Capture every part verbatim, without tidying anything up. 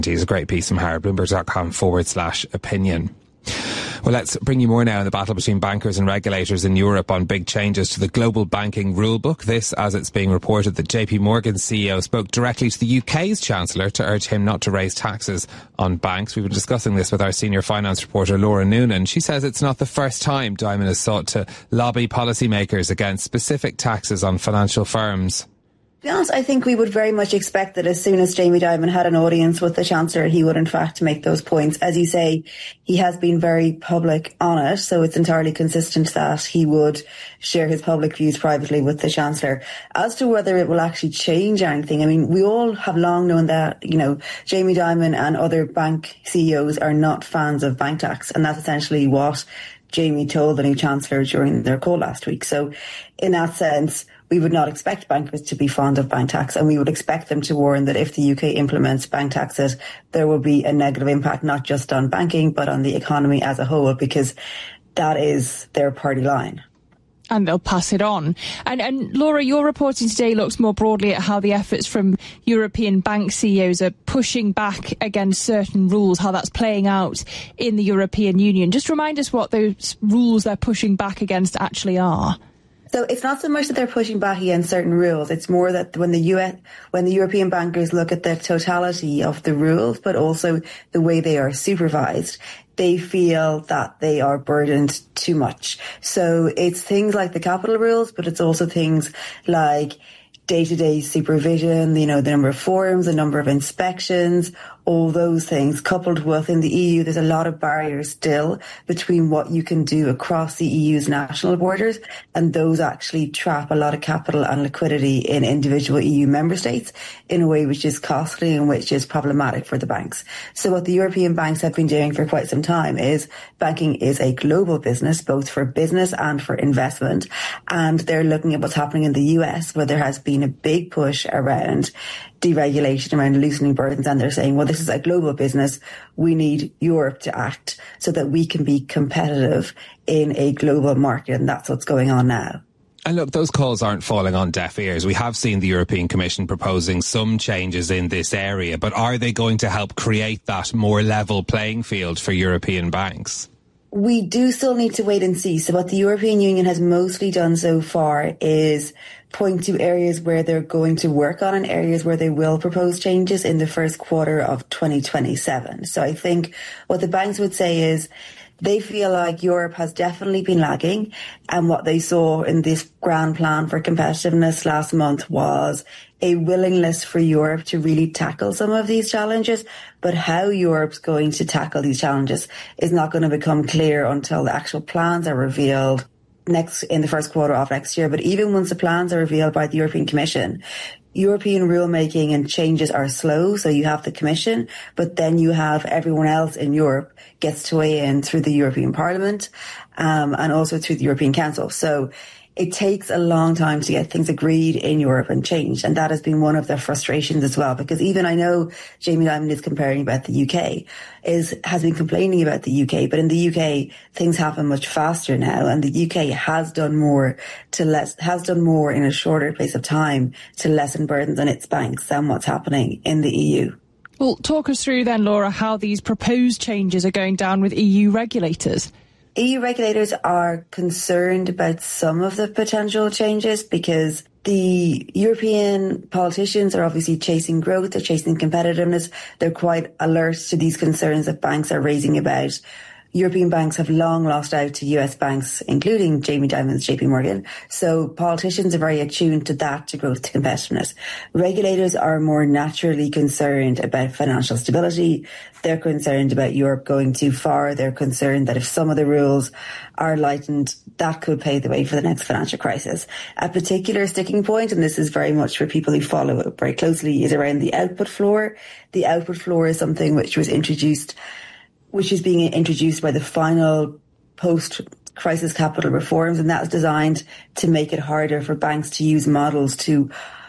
It's a great piece from Howard, bloomberg.com forward slash opinion. Well, let's bring you more now in the battle between bankers and regulators in Europe on big changes to the global banking rulebook. This, as it's being reported that J P Morgan's C E O spoke directly to the U K's Chancellor to urge him not to raise taxes on banks. We've been discussing this with our senior finance reporter, Laura Noonan. She says it's not the first time Diamond has sought to lobby policymakers against specific taxes on financial firms. To be honest, I think we would very much expect that as soon as Jamie Dimon had an audience with the Chancellor, he would in fact make those points. As you say, he has been very public on it, so it's entirely consistent that he would share his public views privately with the Chancellor. As to whether it will actually change anything, I mean, we all have long known that, you know, Jamie Dimon and other bank C E Os are not fans of bank tax, and that's essentially what Jamie told the new Chancellor during their call last week. So in that sense, we would not expect bankers to be fond of bank tax, and we would expect them to warn that if the U K implements bank taxes, there will be a negative impact not just on banking but on the economy as a whole, because that is their party line. And they'll pass it on. And, and Laura, your reporting today looks more broadly at how the efforts from European bank C E Os are pushing back against certain rules, how that's playing out in the European Union. Just remind us what those rules they're pushing back against actually are. So it's not so much that they're pushing back against certain rules. It's more that when the U S, when the European bankers look at the totality of the rules, but also the way they are supervised, they feel that they are burdened too much. So it's things like the capital rules, but it's also things like day-to-day supervision, you know, the number of forms, the number of inspections, all those things, coupled with in the E U, there's a lot of barriers still between what you can do across the E U's national borders, and those actually trap a lot of capital and liquidity in individual E U member states in a way which is costly and which is problematic for the banks. So what the European banks have been doing for quite some time is banking is a global business, both for business and for investment, and they're looking at what's happening in the U S, where there has been a big push around deregulation, around loosening burdens, and they're saying, well, this is a global business. We need Europe to act so that we can be competitive in a global market, and that's what's going on now. And look, those calls aren't falling on deaf ears. We have seen the European Commission proposing some changes in this area, but are they going to help create that more level playing field for European banks? We do still need to wait and see. So what the European Union has mostly done so far is point to areas where they're going to work on and areas where they will propose changes in the first quarter of twenty twenty-seven. So I think what the banks would say is they feel like Europe has definitely been lagging, and what they saw in this grand plan for competitiveness last month was a willingness for Europe to really tackle some of these challenges, but how Europe's going to tackle these challenges is not going to become clear until the actual plans are revealed next in the first quarter of next year. But even once the plans are revealed by the European Commission, European rulemaking and changes are slow. So you have the Commission, but then you have everyone else in Europe gets to weigh in through the European Parliament um, and also through the European Council. So it takes a long time to get things agreed in Europe and changed. And that has been one of their frustrations as well, because even I know Jamie Dimon is comparing about the U K, is has been complaining about the U K, but in the U K, things happen much faster now. And the U K has done more to less, has done more in a shorter space of time to lessen burdens on its banks than what's happening in the E U. Well, talk us through then, Laura, how these proposed changes are going down with E U regulators. E U regulators are concerned about some of the potential changes because the European politicians are obviously chasing growth, they're chasing competitiveness. They're quite alert to these concerns that banks are raising about. European banks have long lost out to U S banks, including Jamie Dimon's J P Morgan. So politicians are very attuned to that, to growth, to competitiveness. Regulators are more naturally concerned about financial stability. They're concerned about Europe going too far. They're concerned that if some of the rules are lightened, that could pave the way for the next financial crisis. A particular sticking point, and this is very much for people who follow it very closely, is around the output floor. The output floor is something which was introduced which is being introduced by the final post-crisis capital reforms, and that's designed to make it harder for banks to use models to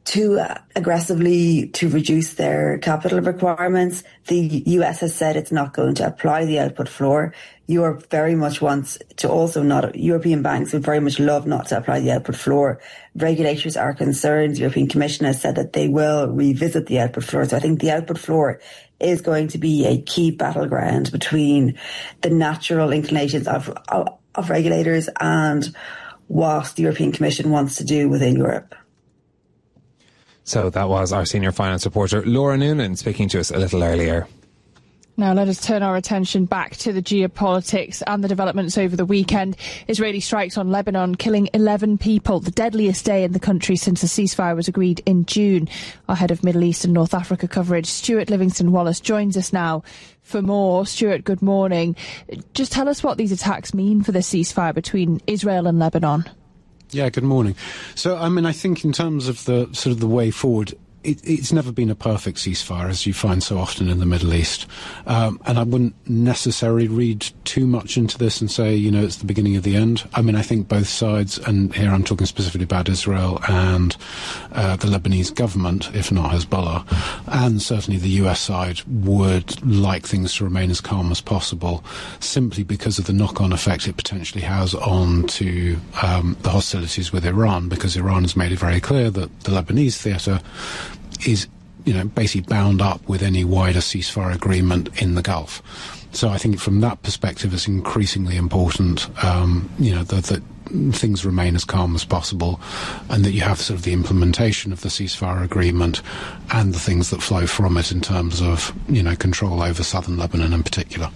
too aggressively to reduce their capital requirements. The U S has said it's not going to apply the output floor. Europe very much wants to also not, European banks would very much love not to apply the output floor. Regulators are concerned. The European Commission has said that they will revisit the output floor. So I think the output floor is going to be a key battleground between the natural inclinations of, of, of regulators and what the European Commission wants to do within Europe. So that was our senior finance reporter, Laura Noonan, speaking to us a little earlier. Now let us turn our attention back to the geopolitics and the developments over the weekend. Israeli strikes on Lebanon killing eleven people, the deadliest day in the country since a ceasefire was agreed in June. Our head of Middle East and North Africa coverage, Stuart Livingston-Wallace, joins us now for more. Stuart, good morning. Just tell us what these attacks mean for the ceasefire between Israel and Lebanon. Yeah, good morning. So, I mean, I think in terms of the sort of the way forward, It, it's never been a perfect ceasefire, as you find so often in the Middle East. Um, and I wouldn't necessarily read too much into this and say, you know, it's the beginning of the end. I mean, I think both sides, and here I'm talking specifically about Israel and uh, the Lebanese government, if not Hezbollah, and certainly the U S side would like things to remain as calm as possible, simply because of the knock-on effect it potentially has on to um, the hostilities with Iran, because Iran has made it very clear that the Lebanese theatre is, you know, basically bound up with any wider ceasefire agreement in the Gulf. So I think from that perspective, it's increasingly important, um, you know, that, that things remain as calm as possible, and that you have sort of the implementation of the ceasefire agreement and the things that flow from it in terms of, you know, control over southern Lebanon in particular.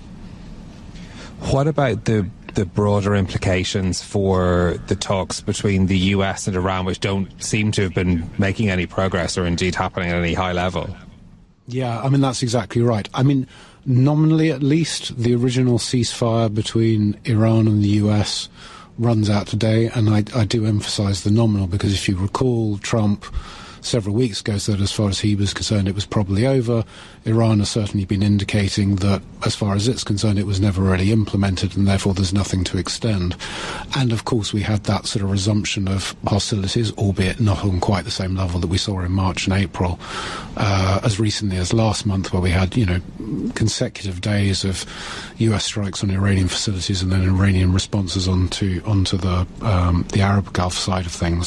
What about the the broader implications for the talks between the U S and Iran, which don't seem to have been making any progress or indeed happening at any high level? Yeah, I mean, that's exactly right. I mean, nominally at least, the original ceasefire between Iran and the U S runs out today, and I, I do emphasise the nominal, because if you recall, Trump several weeks ago said as far as he was concerned it was probably over. Iran has certainly been indicating that as far as it's concerned it was never really implemented, and therefore there's nothing to extend. And of course we had that sort of resumption of hostilities, albeit not on quite the same level that we saw in March and April, uh, as recently as last month, where we had, you know, consecutive days of U S strikes on Iranian facilities and then Iranian responses onto onto the um, the Arab Gulf side of things.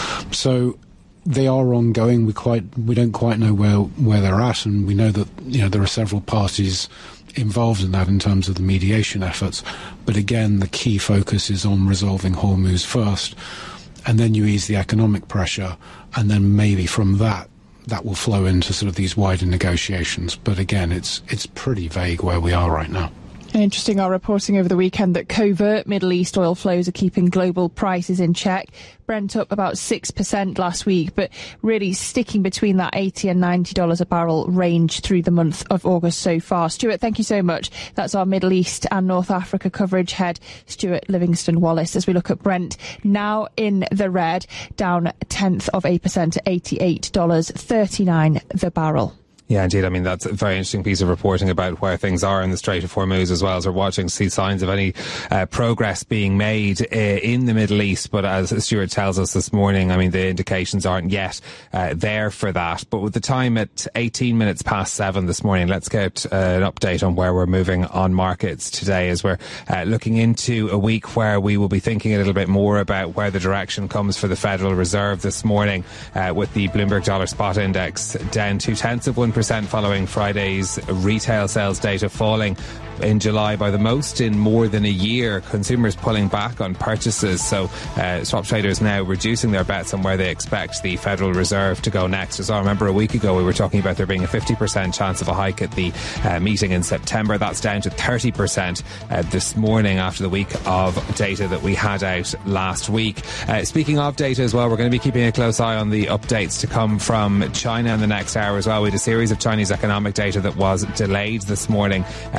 So they are ongoing. We quite we don't quite know where where they're at, and we know that, you know, there are several parties involved in that in terms of the mediation efforts. But again, the key focus is on resolving Hormuz first, and then you ease the economic pressure, and then maybe from that that will flow into sort of these wider negotiations. But again, it's it's pretty vague where we are right now. Interesting, our reporting over the weekend that covert Middle East oil flows are keeping global prices in check. Brent up about six percent last week, but really sticking between that eighty and ninety dollars a barrel range through the month of August so far. Stuart, thank you so much. That's our Middle East and North Africa coverage head, Stuart Livingston-Wallace, as we look at Brent now in the red, down a tenth of a percent to eighty-eight dollars thirty-nine the barrel. Yeah, indeed. I mean, that's a very interesting piece of reporting about where things are in the Strait of Hormuz, as well as we're watching to see signs of any uh, progress being made uh, in the Middle East. But as Stuart tells us this morning, I mean, the indications aren't yet uh, there for that. But with the time at eighteen minutes past seven this morning, let's get uh, an update on where we're moving on markets today, as we're uh, looking into a week where we will be thinking a little bit more about where the direction comes for the Federal Reserve this morning, uh, with the Bloomberg Dollar Spot Index down two tenths of one percent following Friday's retail sales data, falling in July by the most in more than a year. Consumers pulling back on purchases, so uh, swap traders now reducing their bets on where they expect the Federal Reserve to go next. As I remember, a week ago we were talking about there being a fifty percent chance of a hike at the uh, meeting in September. That's down to thirty percent uh, this morning after the week of data that we had out last week. Uh, speaking of data as well, we're going to be keeping a close eye on the updates to come from China in the next hour as well. We had a series of Chinese economic data that was delayed this morning, uh, so that will be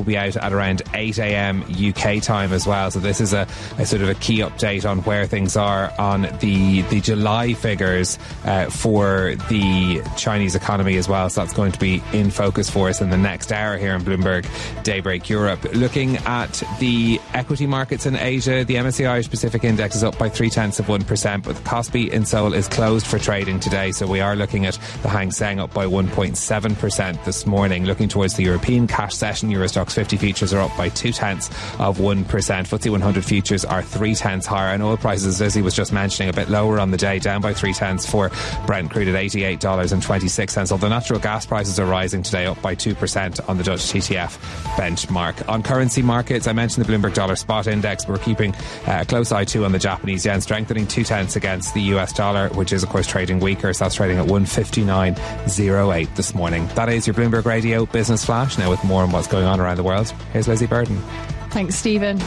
be out at around eight a.m. U K time as well. So this is a, a sort of a key update on where things are on the the July figures uh, for the Chinese economy as well. So that's going to be in focus for us in the next hour here in Bloomberg Daybreak Europe. Looking at the equity markets in Asia, the M S C I Irish Pacific Index is up by three tenths of one percent, but the Kospi in Seoul is closed for trading today. So we are looking at the Hang Seng up by one point seven percent this morning. Looking towards the European cash session, Euro Stoxx fifty futures are up by two tenths of one percent. F T S E one hundred futures are three tenths higher, and oil prices, as Lizzie was just mentioning, a bit lower on the day, down by three tenths for Brent crude at eighty-eight dollars and twenty-six cents. Although natural gas prices are rising today, up by two percent on the Dutch T T F benchmark. On currency markets, I mentioned the Bloomberg Dollar Spot Index. We're keeping a close eye too on the Japanese yen, strengthening two tenths against the U S dollar, which is of course trading weaker. So that's trading at one fifty-nine oh eight this morning. That is your Bloomberg Radio Business Flash. Now with more on what's going on around the world, here's Lizzie Burden. Thanks, Stephen.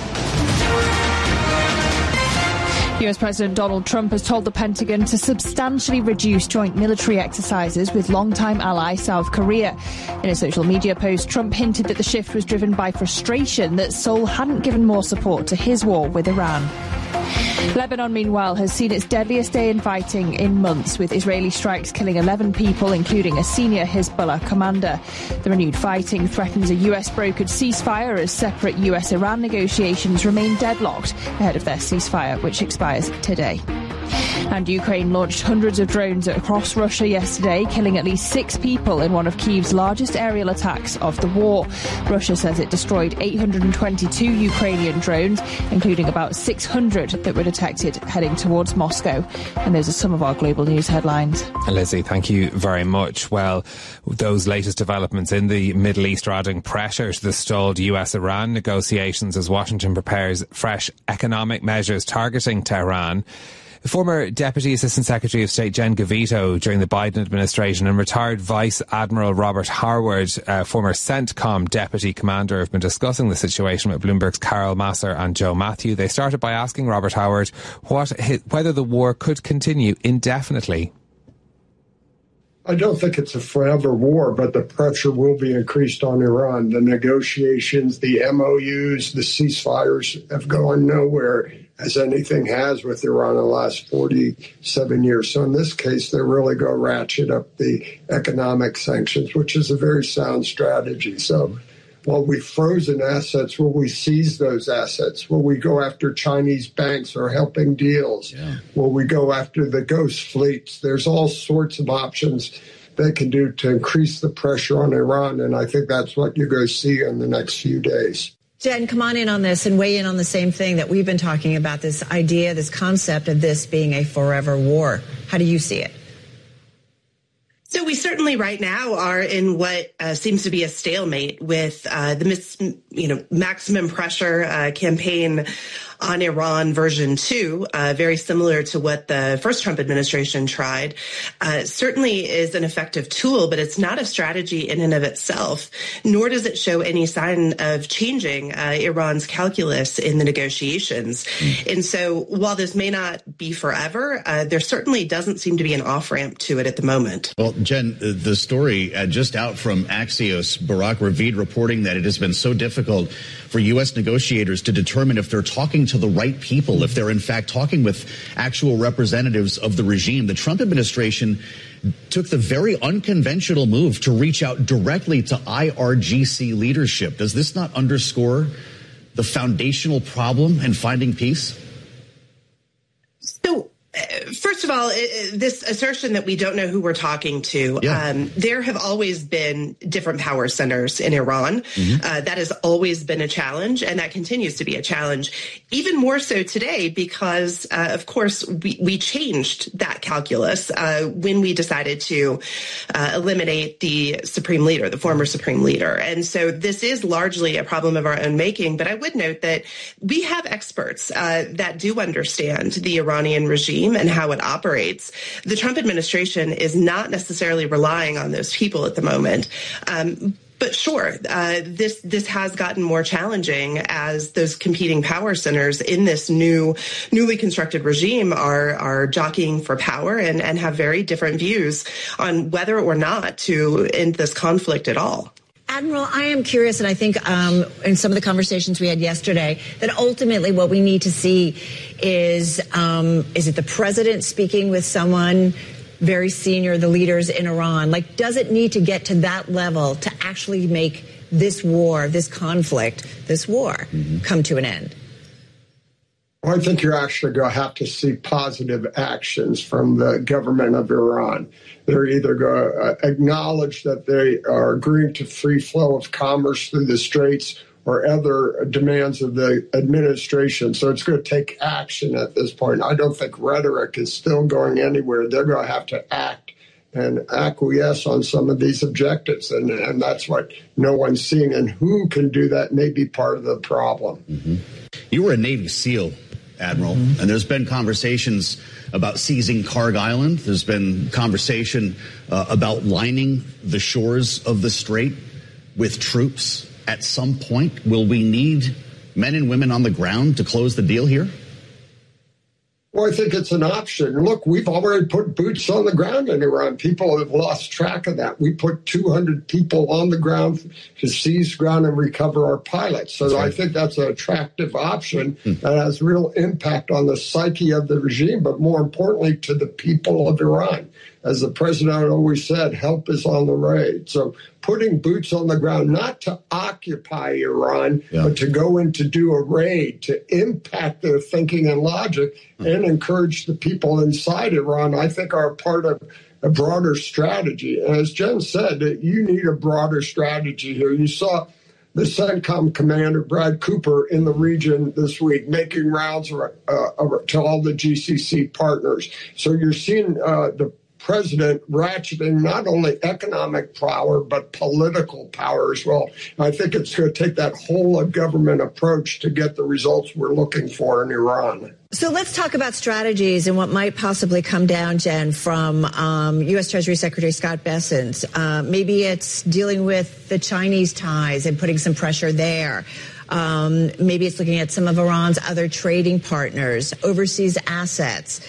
U S President Donald Trump has told the Pentagon to substantially reduce joint military exercises with longtime ally South Korea. In a social media post, Trump hinted that the shift was driven by frustration that Seoul hadn't given more support to his war with Iran. Lebanon, meanwhile, has seen its deadliest day in fighting in months, with Israeli strikes killing eleven people, including a senior Hezbollah commander. The renewed fighting threatens a U S-brokered ceasefire as separate U S-Iran negotiations remain deadlocked ahead of their ceasefire, which expires today. And Ukraine launched hundreds of drones across Russia yesterday, killing at least six people in one of Kyiv's largest aerial attacks of the war. Russia says it destroyed eight hundred twenty-two Ukrainian drones, including about six hundred that were detected heading towards Moscow. And those are some of our global news headlines. Lizzie, thank you very much. Well, those latest developments in the Middle East are adding pressure to the stalled U S-Iran negotiations as Washington prepares fresh economic measures targeting Tehran. Former Deputy Assistant Secretary of State Jen Gavito during the Biden administration and retired Vice Admiral Robert Harward, uh, former CENTCOM Deputy Commander, have been discussing the situation with Bloomberg's Carol Masser and Joe Matthew. They started by asking Robert Harward what, whether the war could continue indefinitely. I don't think it's a forever war, but the pressure will be increased on Iran. The negotiations, the M O Us, the ceasefires have gone nowhere, as anything has with Iran in the last forty-seven years. So in this case, they really go ratchet up the economic sanctions, which is a very sound strategy. So while we've frozen assets, will we seize those assets? Will we go after Chinese banks or helping deals? Yeah. Will we go after the ghost fleets? There's all sorts of options they can do to increase the pressure on Iran, and I think that's what you're going to see in the next few days. Jen, come on in on this and weigh in on the same thing that we've been talking about, this idea, this concept of this being a forever war. How do you see it? So we certainly right now are in what uh, seems to be a stalemate with uh, the mis- you know maximum pressure uh, campaign on Iran version two, uh, very similar to what the first Trump administration tried, uh, certainly is an effective tool, but it's not a strategy in and of itself, nor does it show any sign of changing uh, Iran's calculus in the negotiations. Mm. And so while this may not be forever, uh, there certainly doesn't seem to be an off-ramp to it at the moment. Well, Jen, the story uh, just out from Axios, Barak Ravid reporting that it has been so difficult for U S negotiators to determine if they're talking to the right people, if they're in fact talking with actual representatives of the regime. The Trump administration took the very unconventional move to reach out directly to I R G C leadership. Does this not underscore the foundational problem in finding peace? So, uh, first of all, uh, this assertion that we don't know who we're talking to, yeah. um, there have always been different power centers in Iran. Mm-hmm. Uh, that has always been a challenge, and that continues to be a challenge, even more so today because, uh, of course, we, we changed that calculus uh, when we decided to uh, eliminate the supreme leader, the former supreme leader. And so this is largely a problem of our own making. But I would note that we have experts uh, that do understand the Iranian regime and how it operates. The Trump administration is not necessarily relying on those people at the moment. Um, But sure, uh, this this has gotten more challenging as those competing power centers in this new, newly constructed regime are are jockeying for power and, and have very different views on whether or not to end this conflict at all. Admiral, I am curious, and I think um, in some of the conversations we had yesterday, that ultimately what we need to see is, um, is it the president speaking with someone very senior, the leaders in Iran? Like, does it need to get to that level to actually make this war, this conflict, this war mm-hmm. come to an end? Well, I think you're actually going to have to see positive actions from the government of Iran. They're either going to acknowledge that they are agreeing to free flow of commerce through the Straits or other demands of the administration. So it's going to take action at this point. I don't think rhetoric is still going anywhere. They're going to have to act and acquiesce on some of these objectives. And, and that's what no one's seeing. And who can do that may be part of the problem. Mm-hmm. You were a Navy SEAL, Admiral, mm-hmm. and there's been conversations about seizing Karg Island. There's been conversation uh, about lining the shores of the Strait with troops. At some point, will we need men and women on the ground to close the deal here? Well, I think it's an option. Look, we've already put boots on the ground in Iran. People have lost track of that. We put two hundred people on the ground to seize ground and recover our pilots. So right. I think that's an attractive option mm. that has real impact on the psyche of the regime, but more importantly, to the people of Iran. As the president always said, help is on the way. So putting boots on the ground, not to occupy Iran, yeah. but to go in to do a raid, to impact their thinking and logic, mm-hmm. and encourage the people inside Iran, I think are part of a broader strategy. And as Jen said, you need a broader strategy here. You saw the CENTCOM commander, Brad Cooper, in the region this week, making rounds uh, to all the G C C partners. So you're seeing uh, the president ratcheting not only economic power, but political power as well. And I think it's going to take that whole of government approach to get the results we're looking for in Iran. So let's talk about strategies and what might possibly come down, Jen, from um, U S. Treasury Secretary Scott Bessent. Uh, maybe it's dealing with the Chinese ties and putting some pressure there. Um, maybe it's looking at some of Iran's other trading partners, overseas assets,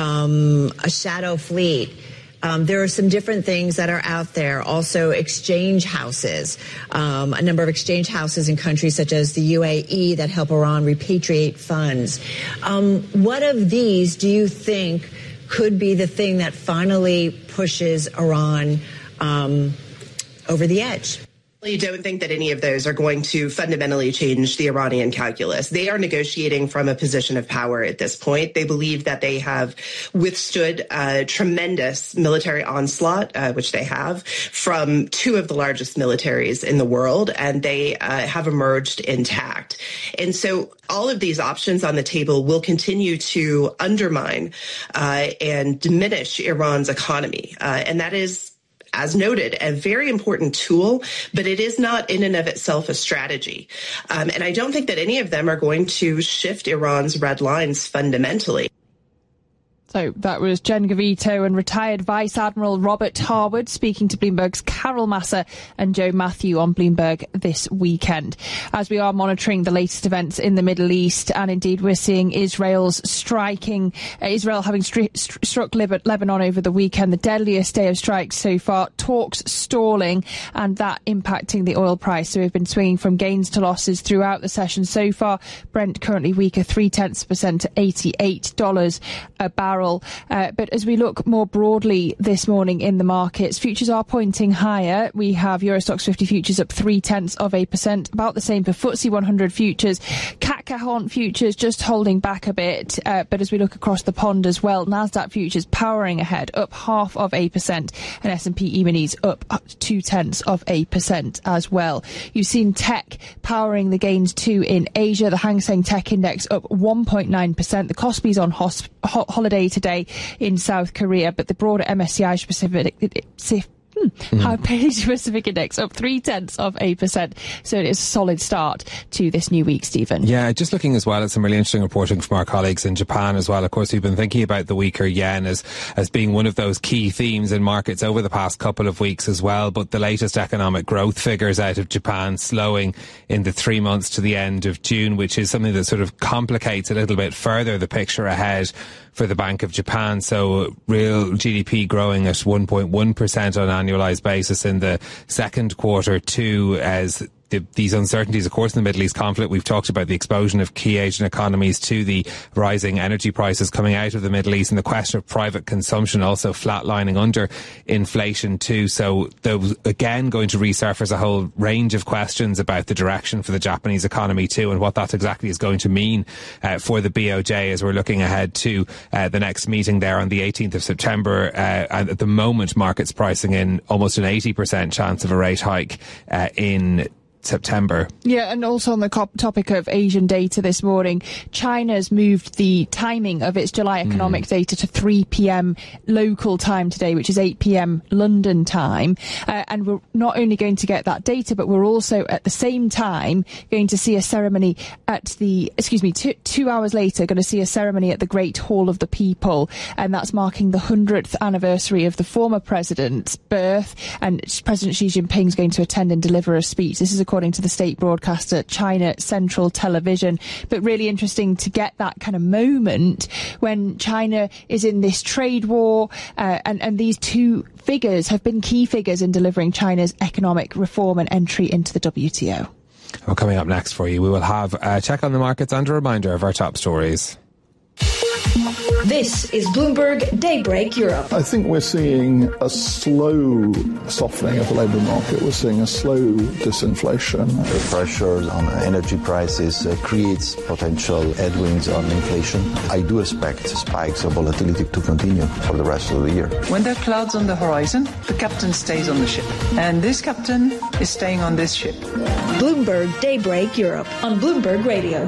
um, a shadow fleet. Um, there are some different things that are out there. Also, exchange houses, um, a number of exchange houses in countries such as the U A E that help Iran repatriate funds. Um, what of these do you think could be the thing that finally pushes Iran um, over the edge? I don't think that any of those are going to fundamentally change the Iranian calculus. They are negotiating from a position of power at this point. They believe that they have withstood a tremendous military onslaught, uh, which they have, from two of the largest militaries in the world, and they uh, have emerged intact. And so all of these options on the table will continue to undermine uh, and diminish Iran's economy. Uh, and that is, as noted, a very important tool, but it is not in and of itself a strategy. Um, and I don't think that any of them are going to shift Iran's red lines fundamentally. So that was Jen Gavito and retired Vice Admiral Robert Harwood speaking to Bloomberg's Carol Massa and Joe Matthew on Bloomberg this weekend. As we are monitoring the latest events in the Middle East, and indeed we're seeing Israel's striking, uh, Israel having stri- st- struck Lib- Lebanon over the weekend, the deadliest day of strikes so far, talks stalling, and that impacting the oil price. So we've been swinging from gains to losses throughout the session so far. Brent currently weaker three tenths of a percent to eighty-eight dollars a barrel. Uh, but as we look more broadly this morning in the markets, futures are pointing higher. We have Euro Stoxx fifty futures up three tenths of a percent, about the same for F T S E one hundred futures. C A C Cajon futures just holding back a bit. Uh, but as we look across the pond as well, Nasdaq futures powering ahead, up half of a percent, and S and P E-minis up two tenths of a percent as well. You've seen tech powering the gains too in Asia. The Hang Seng Tech Index up one point nine percent. The Kospi's on hosp- ho- holiday today in South Korea, but the broader M S C I Pacific, hmm, mm. Asia Pacific Index up three tenths of a percent. So it is a solid start to this new week, Stephen. Yeah, just looking as well at some really interesting reporting from our colleagues in Japan as well. Of course, we've been thinking about the weaker yen as, as being one of those key themes in markets over the past couple of weeks as well. But the latest economic growth figures out of Japan slowing in the three months to the end of June, which is something that sort of complicates a little bit further the picture ahead for the Bank of Japan. So real G D P growing at one point one percent on an annualised basis in the second quarter too, as The, these uncertainties, of course, in the Middle East conflict. We've talked about the explosion of key Asian economies to the rising energy prices coming out of the Middle East, and the question of private consumption also flatlining under inflation too. So there's again going to resurface a whole range of questions about the direction for the Japanese economy too, and what that exactly is going to mean uh, for the B O J as we're looking ahead to uh, the next meeting there on the eighteenth of September. Uh, and at the moment, markets pricing in almost an eighty percent chance of a rate hike uh, in September. Yeah, and also on the cop- topic of Asian data this morning, China's moved the timing of its July economic mm. data to three p.m. local time today, which is eight p.m. London time. Uh, and we're not only going to get that data, but we're also at the same time going to see a ceremony at the, excuse me, two, two hours later, going to see a ceremony at the Great Hall of the People. And that's marking the hundredth anniversary of the former president's birth. And President Xi Jinping is going to attend and deliver a speech. This is a according to the state broadcaster China Central Television. But really interesting to get that kind of moment when China is in this trade war, uh, and, and these two figures have been key figures in delivering China's economic reform and entry into the W T O. Well, coming up next for you, we will have a check on the markets and a reminder of our top stories. This is Bloomberg Daybreak Europe. I think we're seeing a slow softening of the labour market. We're seeing a slow disinflation. The pressure on energy prices uh, creates potential headwinds on inflation. I do expect spikes of volatility to continue for the rest of the year. When there are clouds on the horizon, the captain stays on the ship. And this captain is staying on this ship. Bloomberg Daybreak Europe on Bloomberg Radio.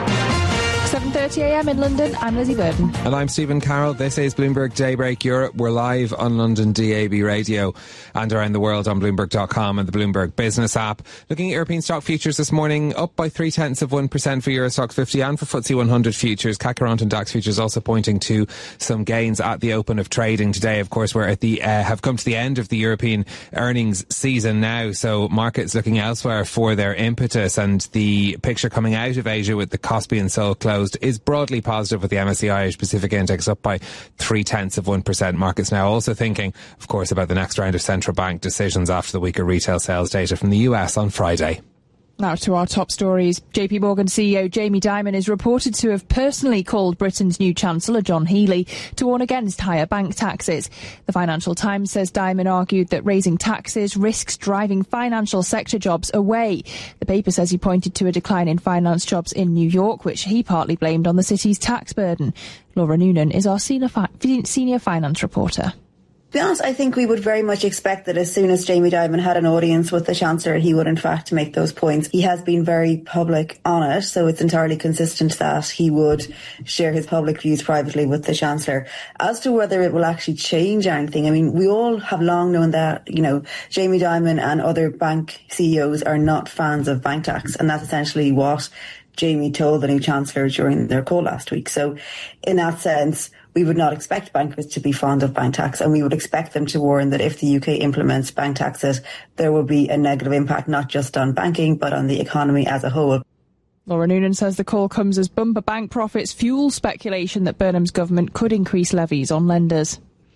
seven thirty a.m. in London, I'm Lizzie Burden. And I'm Stephen Carroll. This is Bloomberg Daybreak Europe. We're live on London D A B radio and around the world on Bloomberg dot com and the Bloomberg Business app. Looking at European stock futures this morning, up by three tenths of one percent for Euro Stoxx fifty and for F T S E one hundred futures. C A C Quarante and DAX futures also pointing to some gains at the open of trading today. Of course, we're at the uh, have come to the end of the European earnings season now, so markets looking elsewhere for their impetus, and the picture coming out of Asia with the Kospi and Seoul closed is broadly positive, with the M S C I Irish Pacific Index up by three tenths of one percent. Markets now also thinking, of course, about the next round of central bank decisions after the weaker retail sales data from the U S on Friday. Now to our top stories. J P Morgan C E O Jamie Dimon is reported to have personally called Britain's new Chancellor, John Healey, to warn against higher bank taxes. The Financial Times says Dimon argued that raising taxes risks driving financial sector jobs away. The paper says he pointed to a decline in finance jobs in New York, which he partly blamed on the city's tax burden. Laura Noonan is our senior, fi- senior finance reporter. To be honest, I think we would very much expect that as soon as Jamie Dimon had an audience with the Chancellor, he would in fact make those points. He has been very public on it, so it's entirely consistent that he would share his public views privately with the Chancellor. As to whether it will actually change anything, I mean, we all have long known that, you know, Jamie Dimon and other bank C E Os are not fans of bank tax, and that's essentially what Jamie told the new Chancellor during their call last week. So in that sense, we would not expect bankers to be fond of bank tax, and we would expect them to warn that if the U K implements bank taxes, there will be a negative impact not just on banking but on the economy as a whole. Laura Noonan says the call comes as bumper bank profits fuel speculation that Burnham's government could increase levies on lenders.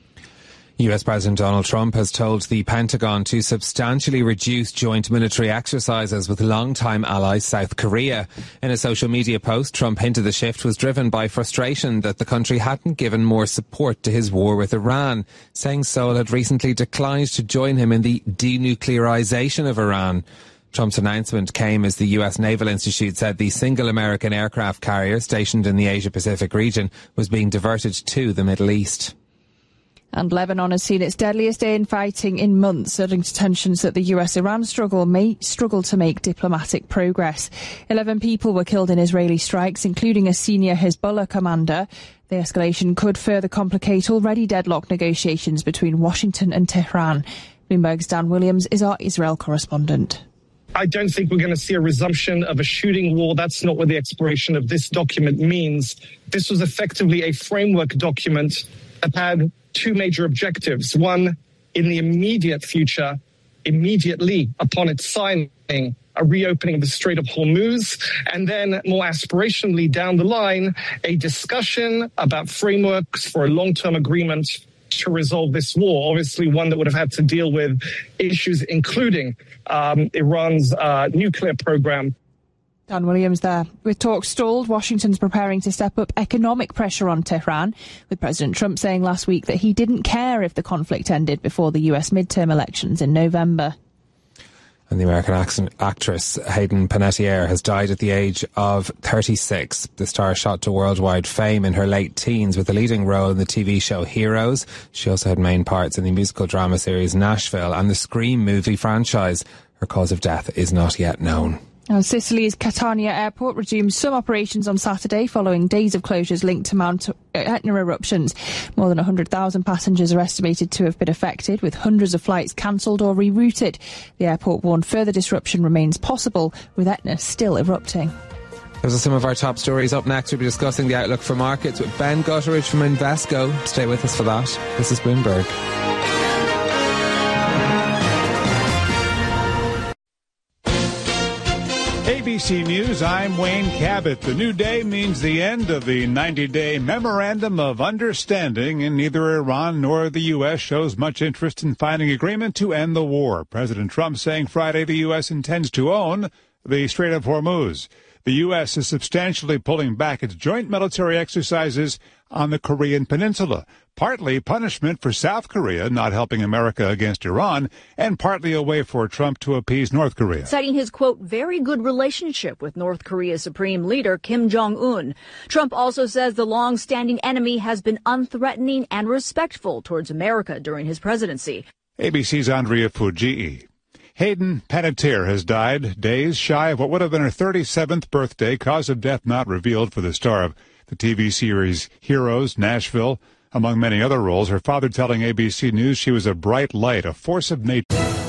U S President Donald Trump has told the Pentagon to substantially reduce joint military exercises with longtime ally South Korea. In a social media post, Trump hinted the shift was driven by frustration that the country hadn't given more support to his war with Iran, saying Seoul had recently declined to join him in the denuclearization of Iran. Trump's announcement came as the U S Naval Institute said the single American aircraft carrier stationed in the Asia-Pacific region was being diverted to the Middle East. And Lebanon has seen its deadliest day in fighting in months, adding to tensions that the U S-Iran struggle may struggle to make diplomatic progress. Eleven people were killed in Israeli strikes, including a senior Hezbollah commander. The escalation could further complicate already deadlocked negotiations between Washington and Tehran. Bloomberg's Dan Williams is our Israel correspondent. I don't think we're going to see a resumption of a shooting war. That's not what the expiration of this document means. This was effectively a framework document that had two major objectives. One, in the immediate future, immediately upon its signing, a reopening of the Strait of Hormuz, and then more aspirationally down the line, a discussion about frameworks for a long-term agreement to resolve this war, obviously one that would have had to deal with issues including um, Iran's uh, nuclear program. Dan Williams there. With talks stalled, Washington's preparing to step up economic pressure on Tehran, with President Trump saying last week that he didn't care if the conflict ended before the U S midterm elections in November. And the American accent, actress Hayden Panettiere has died at the age of thirty-six. The star shot to worldwide fame in her late teens with a leading role in the T V show Heroes. She also had main parts in the musical drama series Nashville and the Scream movie franchise. Her cause of death is not yet known. Now, Sicily's Catania airport resumed some operations on Saturday following days of closures linked to Mount Etna eruptions. More than one hundred thousand passengers are estimated to have been affected, with hundreds of flights cancelled or rerouted. The airport warned further disruption remains possible, with Etna still erupting. Those are some of our top stories. Up next, we'll be discussing the outlook for markets with Ben Gutteridge from Invesco. Stay with us for that. This is Bloomberg. A B C News, I'm Wayne Cabot. The new day means the end of the ninety-day Memorandum of Understanding, and neither Iran nor the U S shows much interest in finding agreement to end the war. President Trump saying Friday the U S intends to own the Strait of Hormuz. The U S is substantially pulling back its joint military exercises on the Korean Peninsula, partly punishment for South Korea not helping America against Iran, and partly a way for Trump to appease North Korea. Citing his, quote, very good relationship with North Korea's Supreme Leader Kim Jong-un. Trump also says the long-standing enemy has been unthreatening and respectful towards America during his presidency. A B C's Andrea Fujii. Hayden Panettiere has died days shy of what would have been her thirty-seventh birthday, cause of death not revealed for the star of the T V series Heroes, Nashville, among many other roles. Her father telling A B C News she was a bright light, a force of nature.